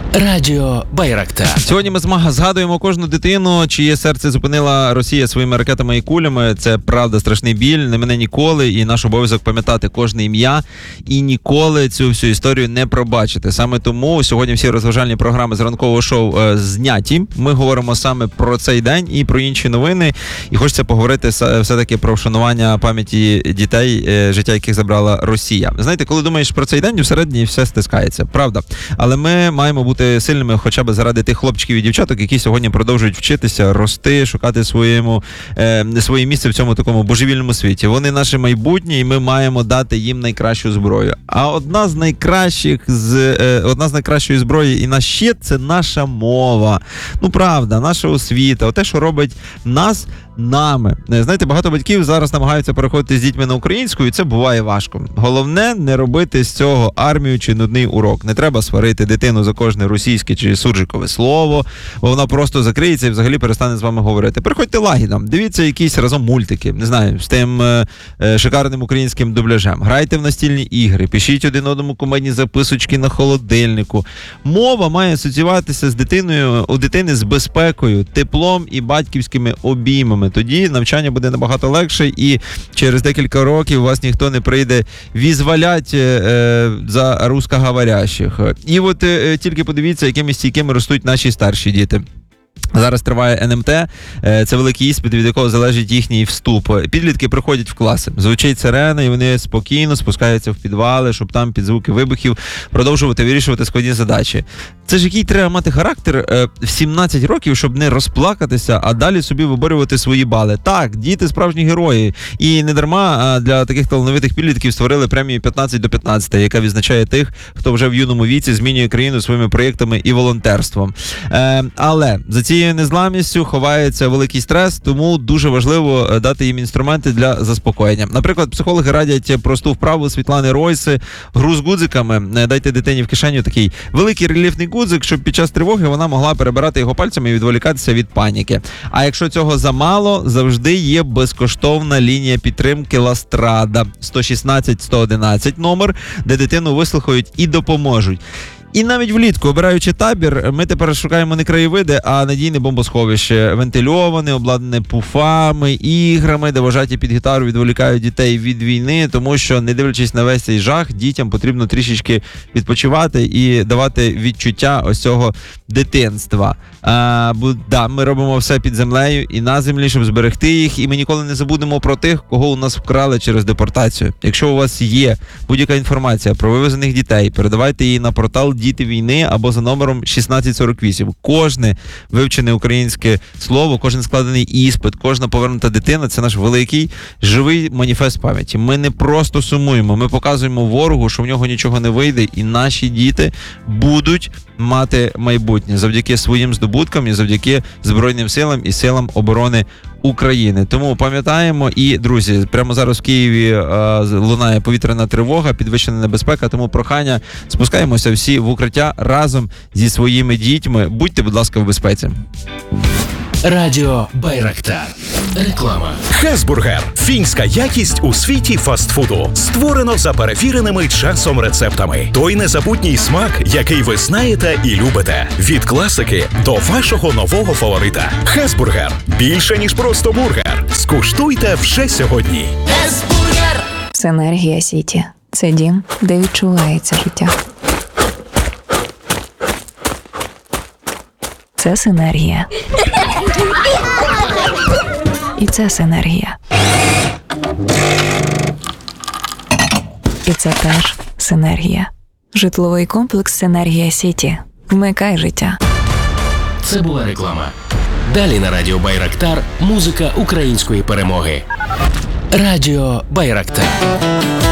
Радіо Байрактар. Сьогодні ми згадуємо кожну дитину, чиє серце зупинила Росія своїми ракетами і кулями. Це правда страшний біль, не мене ніколи, і наш обов'язок пам'ятати кожне ім'я і ніколи цю всю історію не пробачити. Саме тому сьогодні всі розважальні програми з ранкового шоу зняті. Ми говоримо саме про цей день і про інші новини. І хочеться поговорити все-таки про вшанування пам'яті дітей, життя яких забрала Росія. Знаєте, коли думаєш про цей день, всередині все стискається, правда. Але ми маємо бути сильними хоча б заради тих хлопчиків і дівчаток, які сьогодні продовжують вчитися, рости, шукати своє місце в цьому такому божевільному світі. Вони наше майбутнє, і ми маємо дати їм найкращу зброю. А одна з найкращої зброї і наш щит – це наша мова. Ну, правда, наша освіта, те, що робить нас нами. Знаєте, багато батьків зараз намагаються переходити з дітьми на українську, і це буває важко. Головне – не робити з цього армію чи нудний урок. Не треба сварити дитину за кожне російське чи суржикове слово, бо вона просто закриється і взагалі перестане з вами говорити. Приходьте лагідно, дивіться якісь разом мультики, не знаю, з тим шикарним українським дубляжем. Грайте в настільні ігри, пишіть один одному кумедні записочки на холодильнику. Мова має асоціюватися з дитиною, у дитини з безпекою, теплом і батьківськими обіймами. Тоді навчання буде набагато легше, і через декілька років вас ніхто не прийде візвалять за русскоговорящих. І от тільки подивіться, якими стійкими ростуть наші старші діти. Зараз триває НМТ, це великий іспит, від якого залежить їхній вступ. Підлітки приходять в класи, звучить сирена, і вони спокійно спускаються в підвали, щоб там під звуки вибухів продовжувати вирішувати складні задачі. Це ж який треба мати характер в 17 років, щоб не розплакатися, а далі собі виборювати свої бали. Так, діти справжні герої. І не дарма для таких талановитих підлітків створили премію 15 до 15, яка відзначає тих, хто вже в юному віці змінює країну своїми проєктами і волонтерством. Але за цією незламністю ховається великий стрес, тому дуже важливо дати їм інструменти для заспокоєння. Наприклад, психологи радять просту вправу Світлани Ройси, гру з гудзиками. Дайте дитині в кишеню такий великий рельєфний гудзик, щоб під час тривоги вона могла перебирати його пальцями і відволікатися від паніки. А якщо цього замало, завжди є безкоштовна лінія підтримки Ластрада 116-111 номер, де дитину вислухають і допоможуть. І навіть влітку, обираючи табір, ми тепер шукаємо не краєвиди, а надійне бомбосховище. Вентильоване, обладнане пуфами, іграми, де вожаті під гітару відволікають дітей від війни, тому що, не дивлячись на весь цей жах, дітям потрібно трішечки відпочивати і давати відчуття ось цього дитинства. Ми робимо все під землею і на землі, щоб зберегти їх, і ми ніколи не забудемо про тих, кого у нас вкрали через депортацію. Якщо у вас є будь-яка інформація про вивезених дітей, передавайте її на портал «Діти війни» або за номером 1648. Кожне вивчене українське слово, кожен складений іспит, кожна повернута дитина – це наш великий живий маніфест пам'яті. Ми не просто сумуємо, ми показуємо ворогу, що в нього нічого не вийде, і наші діти будуть мати майбутнє завдяки своїм здобуткам і завдяки Збройним силам і силам оборони України. Тому пам'ятаємо і, друзі, прямо зараз в Києві лунає повітряна тривога, підвищена небезпека, тому прохання, спускаємося всі в укриття разом зі своїми дітьми. Будьте, будь ласка, в безпеці. Радіо Байрактар. Реклама. Хесбургер. Фінська якість у світі фастфуду. Створено за перевіреними часом рецептами. Той незабутній смак, який ви знаєте і любите. Від класики до вашого нового фаворита. Хесбургер. Більше, ніж просто бургер. Скуштуйте вже сьогодні. Хесбургер. Синергія Сіті. Це дім, де відчувається життя. Це синергія. І це синергія. І це теж синергія. Житловий комплекс «Синергія Сіті». Вмикай життя. Це була реклама. Далі на Радіо Байрактар музика української перемоги. Радіо Байрактар.